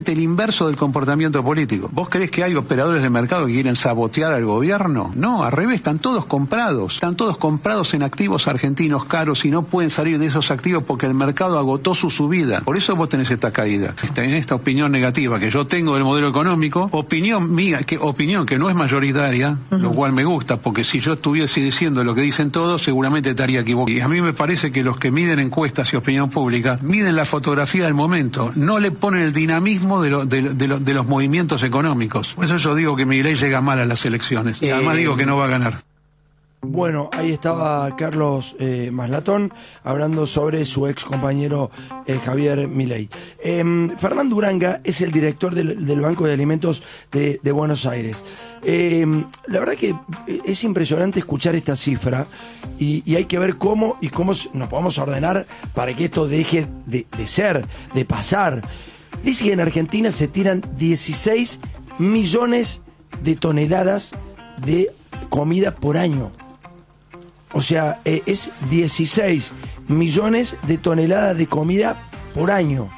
el inverso del comportamiento político. ¿Vos creés que hay operadores de mercado que quieren sabotear al gobierno? No, al revés, están todos comprados en activos argentinos caros y no pueden salir de esos activos porque el mercado agotó su subida. Por eso vos tenés esta caída. En esta opinión negativa que yo tengo del modelo económico, opinión mía, opinión que no es mayoritaria, lo cual me gusta, porque si yo estuviese diciendo lo que dicen todos, seguramente estaría equivocado. Y a mí me parece que los que miden encuestas y opinión pública miden la fotografía del momento, no le ponen el dinamismo de los movimientos económicos. Por eso yo digo que Milei llega mal a las elecciones. Y además digo que no va a ganar. Bueno, ahí estaba Carlos Maslatón hablando sobre su ex compañero Javier Milei. Fernando Uranga es el director del Banco de Alimentos de Buenos Aires. La verdad que es impresionante escuchar esta cifra y hay que ver cómo nos podemos ordenar para que esto deje de pasar. Dice que en Argentina se tiran 16 millones de toneladas de comida por año. O sea, es 16 millones de toneladas de comida por año.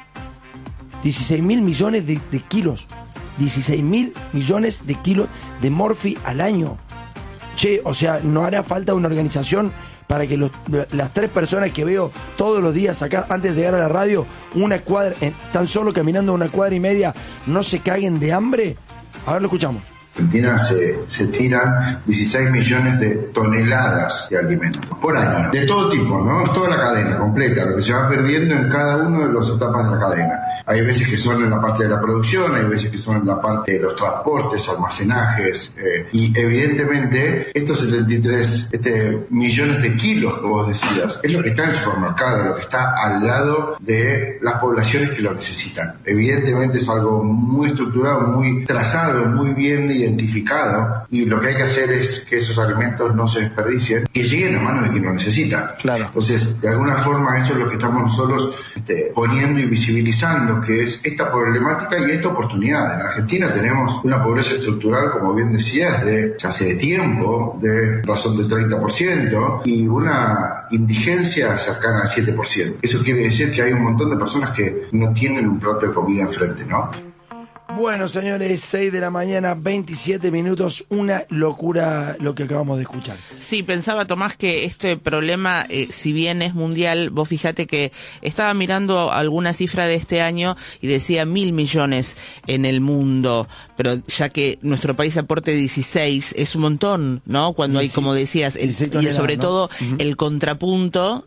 16 mil millones de kilos. 16 mil millones de kilos de morfi al año. Che, o sea, no hará falta una organización para que las 3 personas que veo todos los días acá, antes de llegar a la radio, una cuadra, tan solo caminando 1,5 cuadras, no se caguen de hambre. A ver, lo escuchamos. Argentina se tiran 16 millones de toneladas de alimentos por año, de todo tipo, ¿no? Toda la cadena completa, lo que se va perdiendo en cada uno de las etapas de la cadena. Hay veces que son en la parte de la producción, hay veces que son en la parte de los transportes, almacenajes, y evidentemente estos 73 millones de kilos que vos decías, es lo que está en el supermercado, lo que está al lado de las poblaciones que lo necesitan. Evidentemente es algo muy estructurado, muy trazado, muy bien identificado, y lo que hay que hacer es que esos alimentos no se desperdicien y lleguen a manos de quien lo necesita. Claro. Entonces, de alguna forma, eso es lo que estamos nosotros poniendo y visibilizando, que es esta problemática y esta oportunidad. En Argentina tenemos una pobreza estructural, como bien decías, ya hace de tiempo, de razón del 30%, y una indigencia cercana al 7%. Eso quiere decir que hay un montón de personas que no tienen un plato de comida enfrente, ¿no? Bueno, señores, 6 de la mañana, 27 minutos, una locura lo que acabamos de escuchar. Sí, pensaba, Tomás, que este problema, si bien es mundial, vos fíjate que estaba mirando alguna cifra de este año y decía 1.000 millones en el mundo, pero ya que nuestro país aporte 16, es un montón, ¿no? Cuando hay, como decías, y sobre todo el contrapunto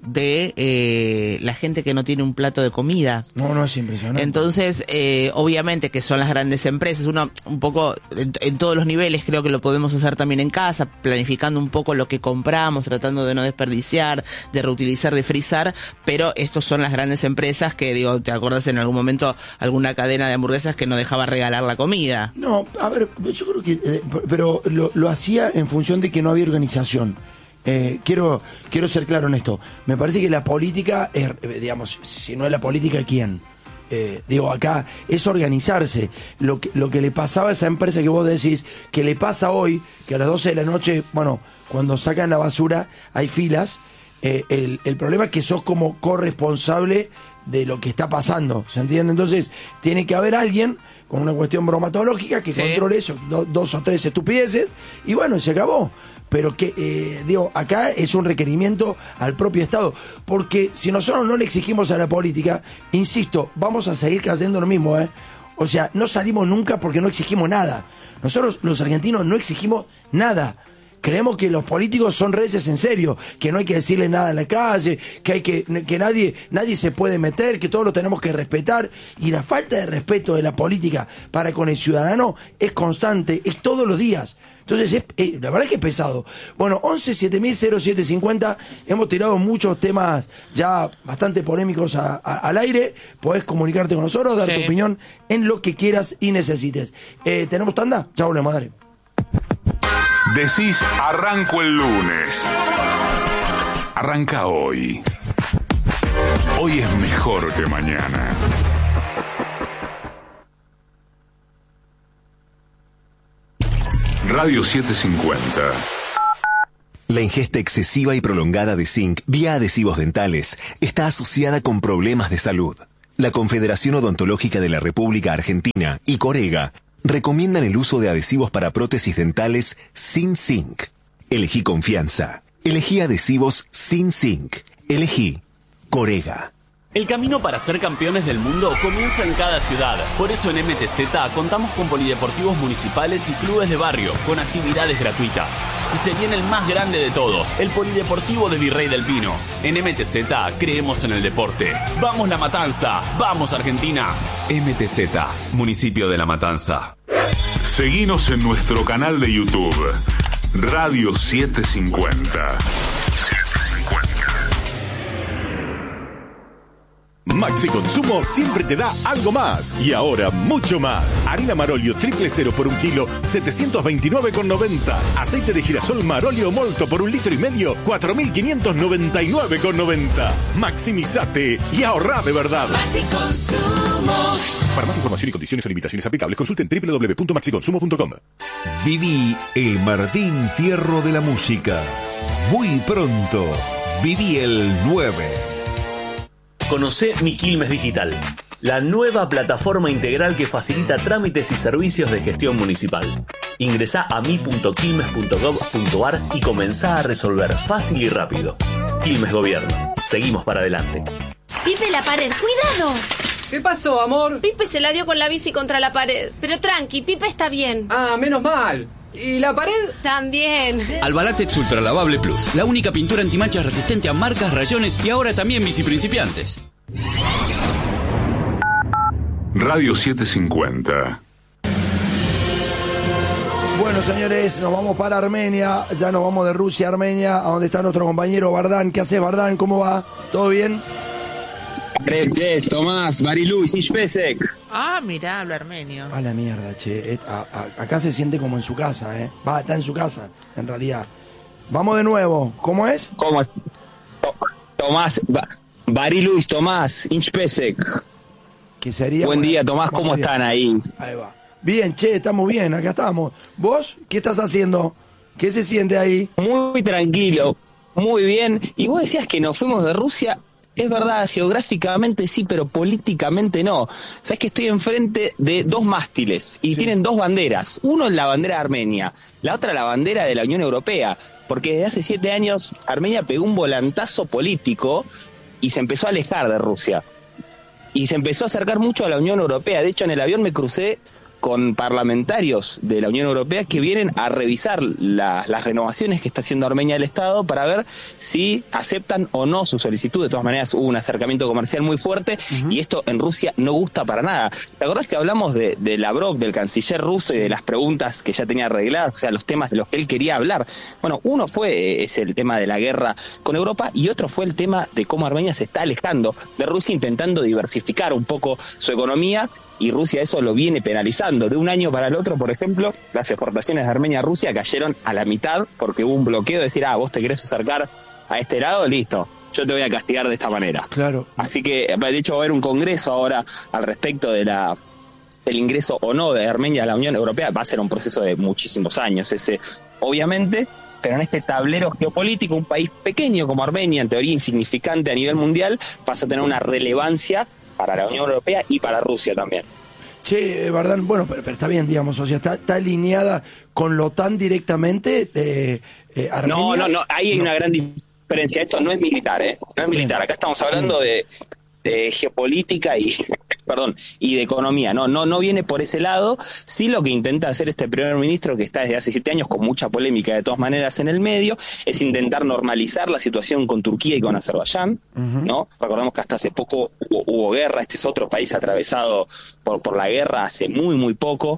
de la gente que no tiene un plato de comida. No, es impresionante. Entonces, obviamente que son las grandes empresas, uno un poco en todos los niveles, creo que lo podemos hacer también en casa, planificando un poco lo que compramos, tratando de no desperdiciar, de reutilizar, de frizar, pero estos son las grandes empresas que, digo, ¿te acordás en algún momento alguna cadena de hamburguesas que no dejaba regalar la comida? No, a ver, yo creo que, pero lo hacía en función de que no había organización. Quiero ser claro en esto. Me parece que la política, digamos, si no es la política, ¿quién? Acá es organizarse. Lo que le pasaba a esa empresa que vos decís, que le pasa hoy, que a las 12 de la noche, bueno, cuando sacan la basura hay filas, el problema es que sos como corresponsable de lo que está pasando, ¿se entiende? Entonces tiene que haber alguien con una cuestión bromatológica que controle eso, 2 o 3 estupideces, y bueno, se acabó. Pero que, acá es un requerimiento al propio Estado, porque si nosotros no le exigimos a la política, insisto, vamos a seguir cayendo lo mismo, O sea, no salimos nunca porque no exigimos nada. Nosotros, los argentinos, no exigimos nada. Creemos que los políticos son reces en serio, que no hay que decirle nada en la calle, que nadie se puede meter, que todos lo tenemos que respetar, y la falta de respeto de la política para con el ciudadano es constante, es todos los días. Entonces, la verdad es que es pesado. Bueno, 11-7000-0750, hemos tirado muchos temas ya bastante polémicos al aire. Podés comunicarte con nosotros, dar tu opinión en lo que quieras y necesites. ¿Tenemos tanda? Ya volvemos, dale. Decís, arranco el lunes. Arranca hoy. Hoy es mejor que mañana. Radio 750. La ingesta excesiva y prolongada de zinc vía adhesivos dentales está asociada con problemas de salud. La Confederación Odontológica de la República Argentina y Corega recomiendan el uso de adhesivos para prótesis dentales sin zinc. Elegí confianza. Elegí adhesivos sin zinc. Elegí Corega. El camino para ser campeones del mundo comienza en cada ciudad. Por eso en MTZ contamos con polideportivos municipales y clubes de barrio, con actividades gratuitas. Y se viene el más grande de todos, el Polideportivo de Virrey del Pino. En MTZ creemos en el deporte. ¡Vamos La Matanza! ¡Vamos Argentina! MTZ, municipio de La Matanza. Seguinos en nuestro canal de YouTube, Radio 750. Maxi Consumo siempre te da algo más. Y ahora mucho más. Harina Marolio 000 por 1 kilo, 729,90. Aceite de girasol Marolio Molto por 1,5 litros, 4.599,90. Maximizate y ahorrá de verdad. Maxi Consumo. Para más información y condiciones o limitaciones aplicables, consulten www.maxiconsumo.com. Viví el Martín Fierro de la música. Muy pronto. Viví el 9. Conocé Mi Quilmes Digital, la nueva plataforma integral que facilita trámites y servicios de gestión municipal. Ingresá a mi.quilmes.gov.ar y comenzá a resolver fácil y rápido. Quilmes Gobierno. Seguimos para adelante. Pipe, la pared, ¡cuidado! ¿Qué pasó, amor? Pipe se la dio con la bici contra la pared. Pero tranqui, Pipe está bien. Ah, menos mal. ¿Y la pared? También. Albalatex Ultra Lavable Plus, la única pintura antimanchas resistente a marcas, rayones y ahora también bici principiantes. Radio 750. Bueno, señores, nos vamos para Armenia. Ya nos vamos de Rusia a Armenia, a donde está nuestro compañero Bardán. ¿Qué hace, Bardán? ¿Cómo va? ¿Todo bien? Yes, Tomás, Mariluz, Ishpesek. Ah, mirá, habla armenio. A la mierda, che. Acá se siente como en su casa, ¿eh? Va, está en su casa, en realidad. Vamos de nuevo. ¿Cómo es? ¿Cómo? Tomás, Mariluz, Tomás, Ishpesek. Que sería. Buen día, Tomás, ¿cómo están ahí? Ahí va. Bien, che, estamos bien, acá estamos. ¿Vos qué estás haciendo? ¿Qué se siente ahí? Muy tranquilo, muy bien. Y vos decías que nos fuimos de Rusia. Es verdad, geográficamente sí, pero políticamente no. Sabes que estoy enfrente de dos mástiles y tienen dos banderas. Uno es la bandera de Armenia, la otra la bandera de la Unión Europea. Porque desde hace 7 años Armenia pegó un volantazo político y se empezó a alejar de Rusia. Y se empezó a acercar mucho a la Unión Europea. De hecho, en el avión me crucé con parlamentarios de la Unión Europea que vienen a revisar las renovaciones que está haciendo Armenia del Estado para ver si aceptan o no su solicitud. De todas maneras, hubo un acercamiento comercial muy fuerte y esto en Rusia no gusta para nada. ¿Te acordás que hablamos de Lavrov, del canciller ruso, y de las preguntas que ya tenía arregladas, o sea, los temas de los que él quería hablar? Bueno, uno es el tema de la guerra con Europa y otro fue el tema de cómo Armenia se está alejando de Rusia, intentando diversificar un poco su economía. Y Rusia eso lo viene penalizando. De un año para el otro, por ejemplo, las exportaciones de Armenia a Rusia cayeron a la mitad porque hubo un bloqueo de decir, vos te querés acercar a este lado, listo, yo te voy a castigar de esta manera. Claro. Así que, de hecho, va a haber un congreso ahora al respecto de del ingreso o no de Armenia a la Unión Europea. Va a ser un proceso de muchísimos años ese, obviamente, pero en este tablero geopolítico, un país pequeño como Armenia, en teoría insignificante a nivel mundial, pasa a tener una relevancia para la Unión Europea y para Rusia también. Che, Bardán, bueno, pero está bien, digamos, o sea, está alineada con la OTAN directamente, Armenia. No, ahí hay una gran diferencia. Esto no es militar, no es militar. Acá estamos hablando de geopolítica y de economía. No viene por ese lado. Sí, lo que intenta hacer este primer ministro, que está desde hace 7 años con mucha polémica de todas maneras en el medio, es intentar normalizar la situación con Turquía y con Azerbaiyán, ¿no? Recordemos que hasta hace poco hubo guerra. Este es otro país atravesado por la guerra hace muy, muy poco.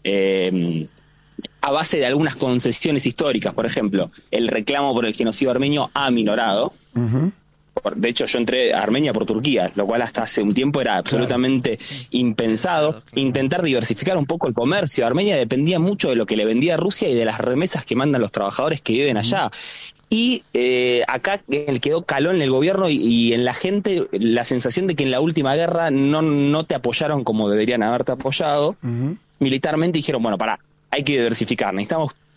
A base de algunas concesiones históricas, por ejemplo, el reclamo por el genocidio armenio ha minorado. De hecho, yo entré a Armenia por Turquía, lo cual hasta hace un tiempo era absolutamente impensado. Intentar diversificar un poco el comercio. Armenia dependía mucho de lo que le vendía a Rusia y de las remesas que mandan los trabajadores que viven allá. Y acá quedó calón en el gobierno y en la gente la sensación de que en la última guerra no te apoyaron como deberían haberte apoyado. Militarmente dijeron, bueno, hay que diversificar, necesitamos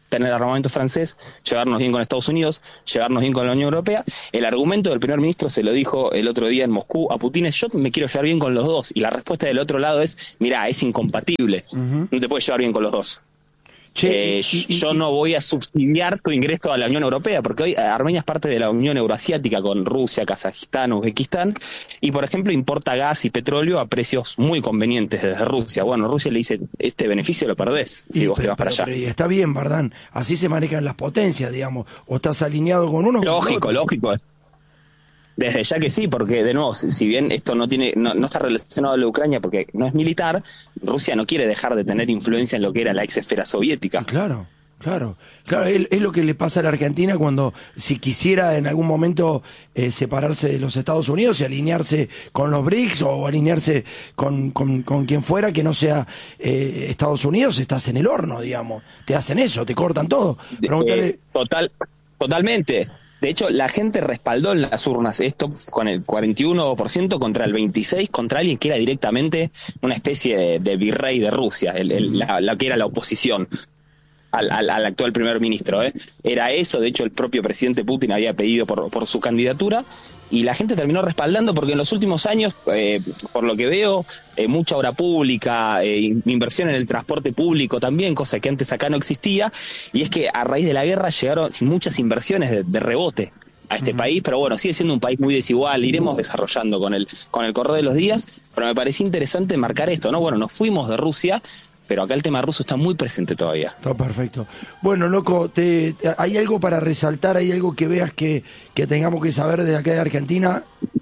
tener armamento francés, llevarnos bien con Estados Unidos, llevarnos bien con la Unión Europea. El argumento del primer ministro se lo dijo el otro día en Moscú a Putin, es yo me quiero llevar bien con los dos, y la respuesta del otro lado es, mirá, es incompatible, no te puedes llevar bien con los dos. Yo no voy a subsidiar tu ingreso a la Unión Europea, porque hoy Armenia es parte de la Unión Euroasiática con Rusia, Kazajistán, Uzbekistán, y por ejemplo importa gas y petróleo a precios muy convenientes desde Rusia. Bueno, Rusia le dice, este beneficio lo perdés si vos te vas para allá. Pero está bien, Bardán, así se manejan las potencias, digamos, o estás alineado con uno. Lógico. Desde ya que sí, porque de nuevo, si bien esto no está relacionado a la Ucrania porque no es militar, Rusia no quiere dejar de tener influencia en lo que era la ex esfera soviética. Claro, es lo que le pasa a la Argentina cuando, si quisiera en algún momento separarse de los Estados Unidos y alinearse con los BRICS o alinearse con quien fuera que no sea Estados Unidos, estás en el horno, digamos. Te hacen eso, te cortan todo. Totalmente. De hecho, la gente respaldó en las urnas esto con el 41% contra el 26%, contra alguien que era directamente una especie de virrey de Rusia, la que era la oposición al actual primer ministro. Era eso, de hecho el propio presidente Putin había pedido por su candidatura, y la gente terminó respaldando porque en los últimos años, por lo que veo, mucha obra pública, inversión en el transporte público también, cosa que antes acá no existía, y es que a raíz de la guerra llegaron muchas inversiones de rebote a este país, pero bueno, sigue siendo un país muy desigual, iremos desarrollando con el correr de los días, pero me parecía interesante marcar esto, ¿no? Bueno, nos fuimos de Rusia, pero acá el tema ruso está muy presente todavía. Está perfecto. Bueno, loco, ¿hay algo para resaltar? ¿Hay algo que veas que tengamos que saber desde acá de Argentina?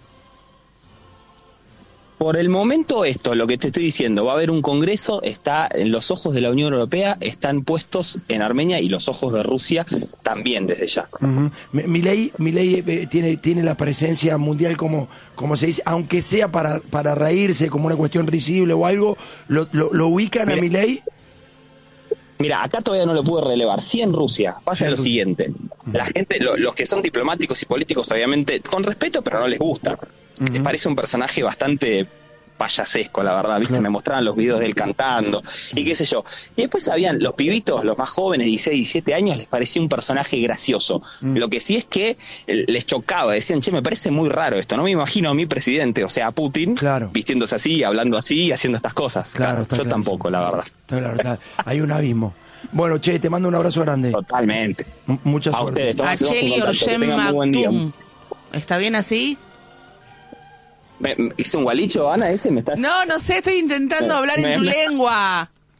Por el momento lo que te estoy diciendo, va a haber un congreso, está en los ojos de la Unión Europea, están puestos en Armenia y los ojos de Rusia también desde ya. Milei tiene la presencia mundial como se dice, aunque sea para reírse, como una cuestión risible o algo, ¿lo ubican a Milei? Mira, acá todavía no lo pude relevar. Sí, en Rusia pasa lo siguiente. La gente, los que son diplomáticos y políticos, obviamente, con respeto, pero no les gusta. Les parece un personaje bastante payasesco, la verdad, ¿viste? Claro. Me mostraban los videos de él cantando y qué sé yo. Y después habían los pibitos, los más jóvenes, 16, 17 años, les parecía un personaje gracioso. Lo que sí es que les chocaba, decían, che, me parece muy raro esto, no me imagino a mi presidente, o sea, a Putin, vistiéndose así, hablando así, haciendo estas cosas. Claro, yo tampoco, la verdad. Está claro, hay un abismo. Bueno, che, te mando un abrazo grande. Totalmente. Mucha suerte. A ustedes, Acheli Orjem Maktum. ¿Está bien así? ¿Hice un gualicho, Ana, ese? ¿Me estás...? No sé, estoy intentando hablar en tu lengua.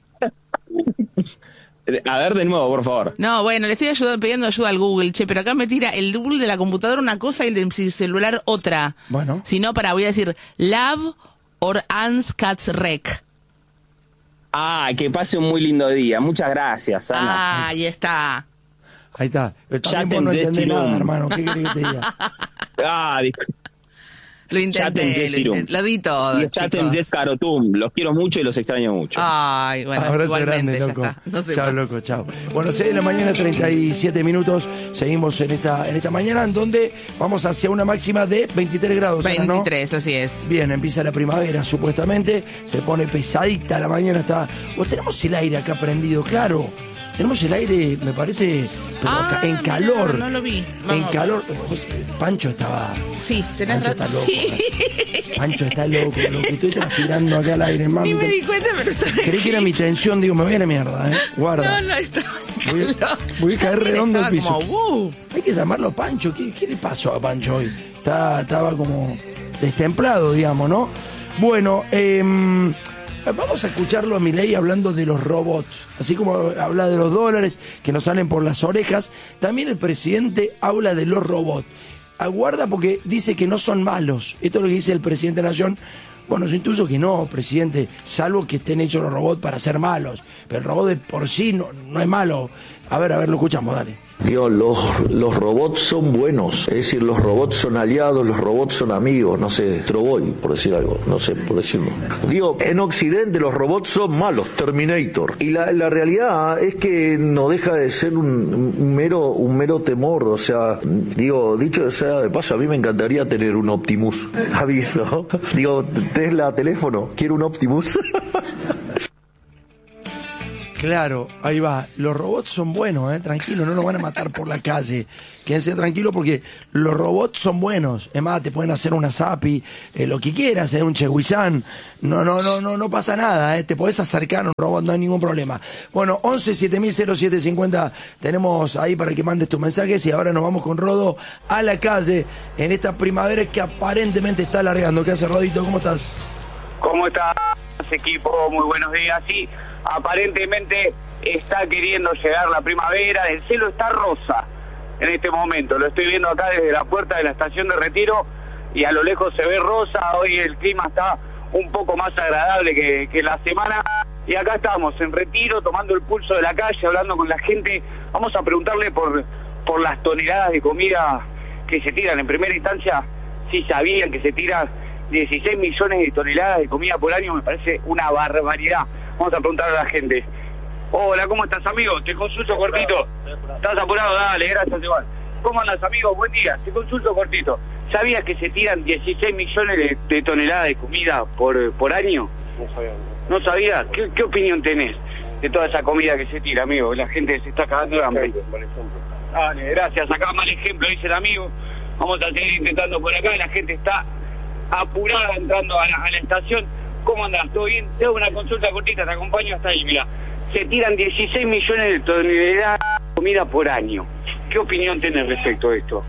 A ver, de nuevo, por favor. No, bueno, le estoy pidiendo ayuda al Google, pero acá me tira el Google de la computadora una cosa y el de celular otra. Bueno. Si no, voy a decir, Love or Ans Cats Rec. Que pase un muy lindo día. Muchas gracias, Ana. Ahí está. Ahí está. Pero también vos no entendés nada, hermano. ¿Qué querés que te diga? Lo intenté, lo di todo, chicos. Los quiero mucho y los extraño mucho. Ay, bueno, abrazo grande, loco. Chao, loco, chao. Bueno, 6 de la mañana, 37 minutos. Seguimos en esta mañana, en donde vamos hacia una máxima de 23 grados. 23, ¿no? Así es. Bien, empieza la primavera, supuestamente. Se pone pesadita la mañana. Tenemos el aire acá prendido, claro. Tenemos el aire, me parece, pero en calor. No lo vi. En calor. Pancho estaba... Sí, tenés razón. Sí. Pancho está loco. Lo que estoy transpirando acá al aire, mami. Ni me di cuenta, pero está bien. Creí que era mi tensión, digo, me voy a la mierda, Guarda. No, está voy a caer redondo al piso. Como, Hay que llamarlo Pancho. ¿Qué le pasó a Pancho hoy? Estaba como destemplado, digamos, ¿no? Bueno, vamos a escucharlo a Milei hablando de los robots. Así como habla de los dólares que nos salen por las orejas, también el presidente habla de los robots. Aguarda porque dice que no son malos. Esto es lo que dice el presidente de la Nación. Bueno, yo intuyo que no, presidente, salvo que estén hechos los robots para ser malos. Pero el robot de por sí no es malo. A ver, lo escuchamos, dale. Digo, los robots son buenos, es decir, los robots son aliados, los robots son amigos, no sé, Troboy, por decir algo, no sé, por decirlo. Digo, en Occidente los robots son malos, Terminator, y la realidad es que no deja de ser un mero temor, o sea, digo, dicho sea de paso, a mí me encantaría tener un Optimus, aviso, digo, Tesla, teléfono, quiero un Optimus. Claro, ahí va. Los robots son buenos, tranquilo, no nos van a matar por la calle. Quédense tranquilos porque los robots son buenos. Es más, te pueden hacer una Zapi, lo que quieras, un Cheguizán. No pasa nada, te podés acercar a un robot, no hay ningún problema. Bueno, 11-7000-0750 tenemos ahí para que mandes tus mensajes y ahora nos vamos con Rodo a la calle en esta primavera que aparentemente está alargando. ¿Qué hace, Rodito? ¿Cómo estás? ¿Cómo estás, equipo? Muy buenos días. Sí, aparentemente está queriendo llegar la primavera, el cielo está rosa en este momento, lo estoy viendo acá desde la puerta de la estación de Retiro y a lo lejos se ve rosa. Hoy el clima está un poco más agradable que la semana y acá estamos en Retiro tomando el pulso de la calle, hablando con la gente. Vamos a preguntarle por las toneladas de comida que se tiran. En primera instancia, si sabían que se tiran 16 millones de toneladas de comida por año. Me parece una barbaridad. Vamos a preguntarle a la gente. Hola, ¿cómo estás, amigo? Te consulto cortito. ¿Estás apurado? Dale, gracias, igual. ¿Cómo andas, amigo? Buen día. Te consulto cortito. ¿Sabías que se tiran 16 millones de toneladas de comida por año? No sabía. ¿No sabías? ¿Qué opinión tenés de toda esa comida que se tira, amigo? La gente se está cagando de hambre. Dale, gracias. Acá mal ejemplo, dice el amigo. Vamos a seguir intentando por acá. La gente está apurada entrando a la estación. ¿Cómo andás? ¿Todo bien? Te hago una consulta cortita, te acompaño hasta ahí, mira. Se tiran 16 millones de toneladas de comida por año. ¿Qué opinión tenés respecto a esto?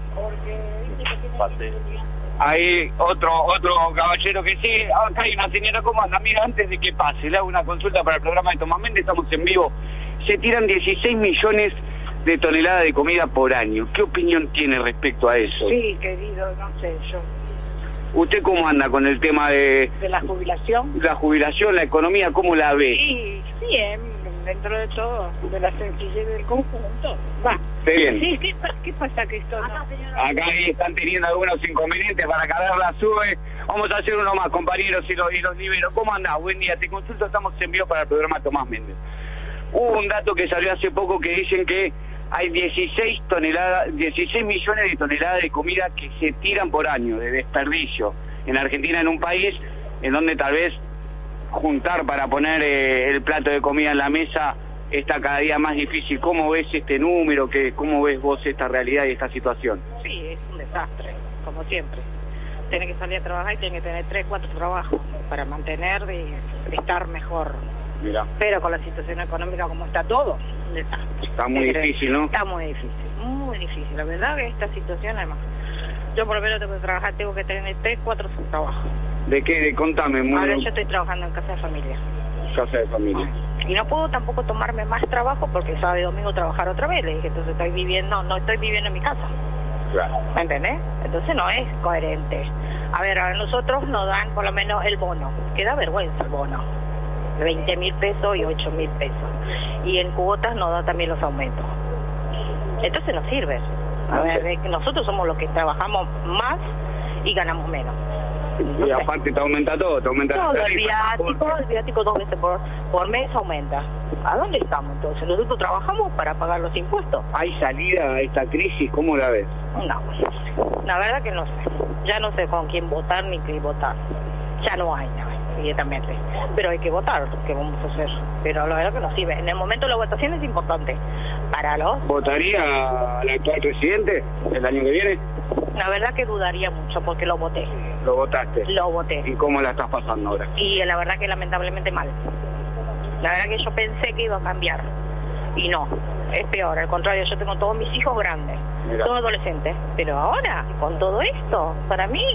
Hay otro caballero que sigue. Acá hay una señora. ¿Cómo anda? Mira, antes de que pase, le hago una consulta para el programa de Tomás Méndez, estamos en vivo. Se tiran 16 millones de toneladas de comida por año. ¿Qué opinión tiene respecto a eso? Sí, querido, no sé, yo... ¿Usted cómo anda con el tema de la jubilación? La jubilación, la economía, ¿cómo la ve? Sí, bien, dentro de todo, de la sencillez del conjunto. Va. Bien. Sí, ¿qué pasa que esto no? Acá ahí están teniendo algunos inconvenientes para cargar la sube. Vamos a hacer uno más, compañeros, y los libero. ¿Cómo andás? Buen día, te consulto, estamos en vivo para el programa Tomás Méndez. Hubo un dato que salió hace poco que dicen que hay 16 millones de toneladas de comida que se tiran por año, de desperdicio. En Argentina, en un país en donde tal vez juntar para poner el plato de comida en la mesa está cada día más difícil. ¿Cómo ves este número? ¿Cómo ves vos esta realidad y esta situación? Sí, es un desastre, como siempre. Tiene que salir a trabajar y tiene que tener 3, 4 trabajos para mantener de estar mejor. Mira. Pero con la situación económica como está todo, un desastre. Está muy difícil, ¿no? Está muy difícil. La verdad que esta situación, además, yo por lo menos tengo que trabajar, tengo que tener 3, 4 trabajos. ¿De qué? Contame. Ahora yo estoy trabajando en casa de familia. Casa de familia. Y no puedo tampoco tomarme más trabajo porque sábado y domingo trabajar otra vez. Le dije, entonces no estoy viviendo en mi casa. Claro. ¿Me entendés? Entonces no es coherente. A ver, a nosotros nos dan por lo menos el bono, que da vergüenza el bono. 20.000 pesos y 8.000 pesos. Y en cuotas nos da también los aumentos. Entonces no sirve. A ver, nosotros somos los que trabajamos más y ganamos menos. Y aparte te aumenta todo, te aumenta todo. El viático 2 veces por mes aumenta. ¿A dónde estamos entonces? Nosotros trabajamos para pagar los impuestos. ¿Hay salida a esta crisis? ¿Cómo la ves? No, la verdad que no sé. Ya no sé con quién votar ni qué votar. Ya no hay, directamente. Pero hay que votar, ¿qué vamos a hacer? Pero la verdad que no sirve. En el momento la votación es importante. Para los... ¿Votaría al actual presidente el año que viene? La verdad que dudaría mucho porque lo voté. ¿Lo votaste? Lo voté. ¿Y cómo la estás pasando ahora? Y la verdad que lamentablemente mal. La verdad que yo pensé que iba a cambiar. Y no, es peor. Al contrario, yo tengo todos mis hijos grandes. Todos adolescentes. Pero ahora, con todo esto, para mí...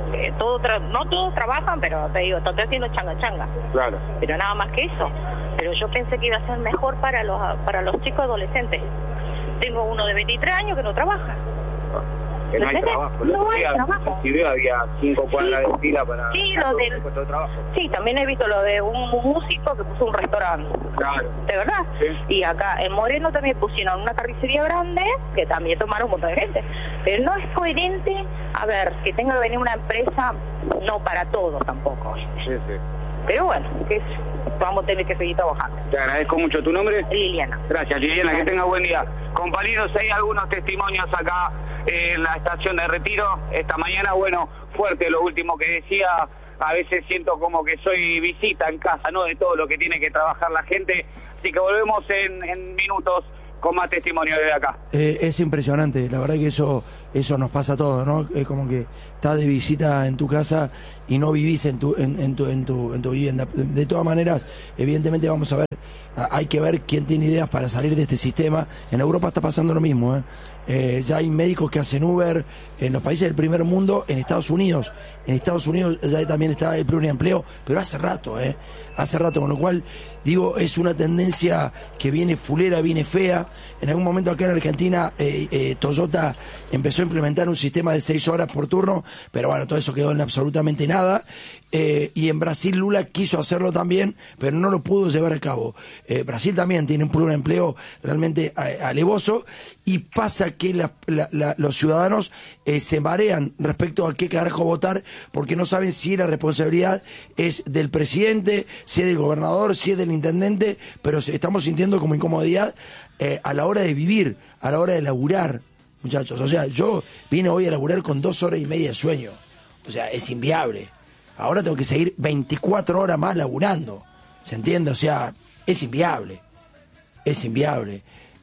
no todos trabajan, pero te digo, estoy haciendo changa. Claro. Pero nada más que eso. Pero yo pensé que iba a ser mejor para los chicos adolescentes. Tengo uno de 23 años que no trabaja. Que no hay trabajo. No hay trabajo. Si veo, había 5 cuadras de fila para todo trabajo. Sí, también he visto lo de un músico que puso un restaurante. Claro. ¿De verdad? Sí. Y acá en Moreno también pusieron una carnicería grande, que también tomaron un montón de gente. Pero no es coherente, a ver, que tenga que venir una empresa, no para todos tampoco. Sí. Pero bueno, vamos a tener que seguir trabajando. Te agradezco mucho. ¿Tu nombre? Liliana. Gracias, Liliana. Que tenga buen día. Compañeros, hay algunos testimonios acá en la estación de Retiro esta mañana. Bueno, fuerte lo último que decía a veces siento como que soy visita en casa, ¿no? De todo lo que tiene que trabajar la gente. Así que volvemos en minutos con más testimonio desde acá. Es impresionante, la verdad que eso nos pasa a todos, ¿no? Es como que estás de visita en tu casa y no vivís en tu vivienda. De todas maneras, evidentemente vamos a ver, hay que ver quién tiene ideas para salir de este sistema. En Europa está pasando lo mismo, ya hay médicos que hacen Uber en los países del primer mundo. En Estados Unidos ya también está el pluriempleo, pero hace rato, con lo cual digo, es una tendencia que viene fulera, viene fea. En algún momento acá en Argentina Toyota empezó a implementar un sistema de 6 horas por turno, pero bueno, todo eso quedó en absolutamente nada. Y en Brasil Lula quiso hacerlo también, pero no lo pudo llevar a cabo. Brasil también tiene un pluriempleo realmente alevoso, y pasa que los ciudadanos se marean respecto a qué carajo votar, porque no saben si la responsabilidad es del presidente, si es del gobernador, si es del intendente, pero estamos sintiendo como incomodidad a la hora de vivir, a la hora de laburar, muchachos. O sea, yo vine hoy a laburar con 2 horas y media de sueño. O sea, es inviable. Ahora tengo que seguir 24 horas más laburando. ¿Se entiende? O sea, es inviable. Es inviable.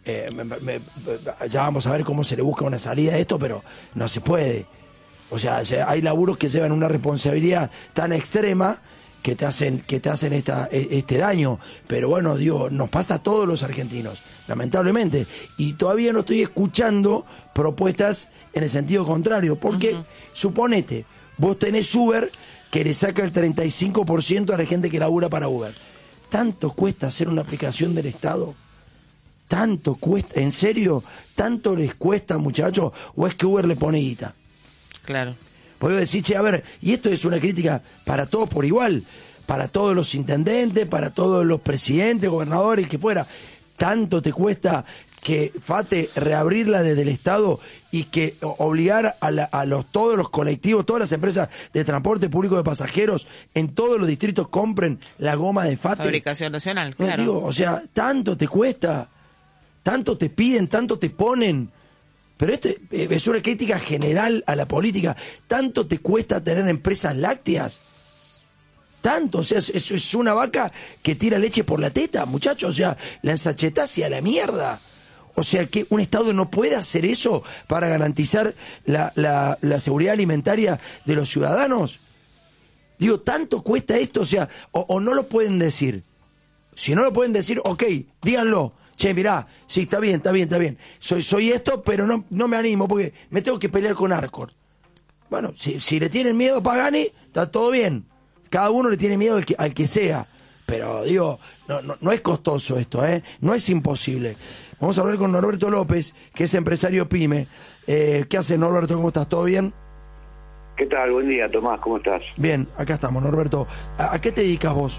Ya vamos a ver cómo se le busca una salida a esto, pero no se puede. O sea, hay laburos que llevan una responsabilidad tan extrema que te hacen este daño. Pero bueno, digo, nos pasa a todos los argentinos, lamentablemente. Y todavía no estoy escuchando propuestas en el sentido contrario. Porque, suponete, vos tenés Uber que le saca el 35% a la gente que labura para Uber. ¿Tanto cuesta hacer una aplicación del Estado? ¿Tanto cuesta? ¿En serio? ¿Tanto les cuesta, muchachos? ¿O es que Uber le pone guita? Claro. Puedo decir, che, a ver, y esto es una crítica para todos por igual, para todos los intendentes, para todos los presidentes, gobernadores, que fuera. ¿Tanto te cuesta que FATE reabrirla desde el Estado y que obligar a todos los colectivos, todas las empresas de transporte público de pasajeros en todos los distritos compren la goma de FATE? Fabricación nacional, claro. Digo, o sea, tanto te cuesta, tanto te piden, tanto te ponen. Pero esto es una crítica general a la política. ¿Tanto te cuesta tener empresas lácteas? Tanto, o sea, es una vaca que tira leche por la teta, muchachos. O sea, la ensachetás y a la mierda. O sea, que un Estado no puede hacer eso para garantizar la seguridad alimentaria de los ciudadanos. Digo, ¿tanto cuesta esto? O sea, o no lo pueden decir. Si no lo pueden decir, ok, díganlo. Che, mirá, sí, está bien. Soy esto, pero no me animo porque me tengo que pelear con Arcor. Bueno, si le tienen miedo a Pagani, está todo bien. Cada uno le tiene miedo al que sea. Pero, digo, no es costoso esto, no es imposible. Vamos a hablar con Norberto López, que es empresario PYME. ¿Qué haces, Norberto? ¿Cómo estás? ¿Todo bien? ¿Qué tal? Buen día, Tomás. ¿Cómo estás? Bien, acá estamos, Norberto. ¿A qué te dedicas vos?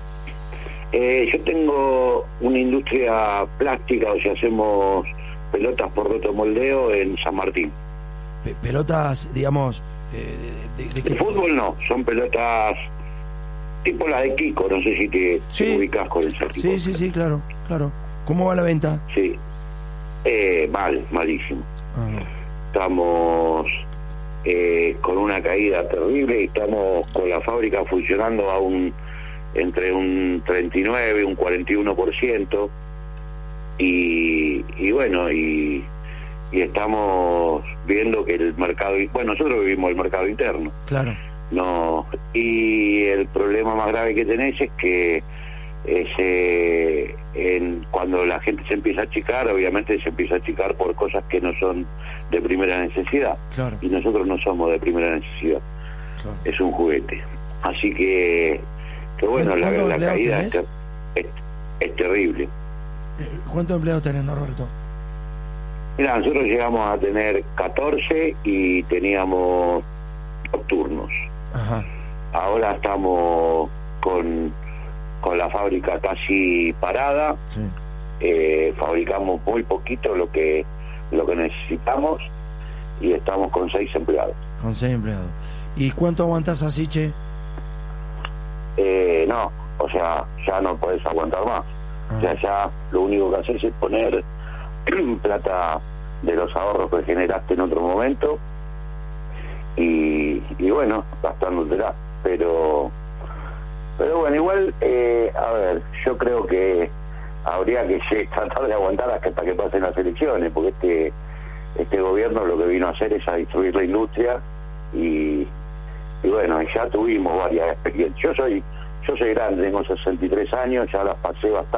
Yo tengo una industria plástica, o sea, hacemos pelotas por rotomoldeo en San Martín. Pelotas, digamos... de fútbol no, son pelotas tipo las de Kiko, no sé si te ubicas con ese tipo. Sí, claro. ¿Cómo va la venta? Sí, malísimo. Estamos con una caída terrible y estamos con la fábrica funcionando entre un 39 y un 41%, y bueno, y estamos viendo que el mercado, bueno, nosotros vivimos el mercado interno, claro, no, y el problema más grave que tenés es que cuando la gente se empieza a achicar, obviamente se empieza a achicar por cosas que no son de primera necesidad, claro, y nosotros no somos de primera necesidad, claro. Es un juguete, así que bueno, la caída es terrible. ¿Cuántos empleados tenés, Norberto? Mira, nosotros llegamos a tener 14 y teníamos 2 turnos. Ajá. Ahora estamos con la fábrica casi parada. Sí. Fabricamos muy poquito lo que necesitamos y estamos con 6 empleados. Con 6 empleados. ¿Y cuánto aguantás así, che? No, o sea, ya no podés aguantar más. O sea, ya lo único que haces es poner plata de los ahorros que generaste en otro momento y bueno, gastándotela. pero bueno, igual, a ver, yo creo que habría que tratar de aguantar hasta que pasen las elecciones, porque este gobierno lo que vino a hacer es a destruir la industria y bueno, ya tuvimos varias experiencias. Yo soy grande, tengo 63 años, ya las pasé bastante.